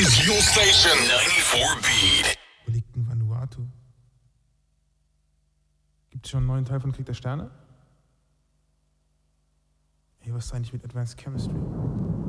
is your station. 94 Beat. Wo liegt denn Vanuatu? Gibt es schon einen neuen Teil von Krieg der Sterne? Ey, was ist eigentlich mit Advanced Chemistry?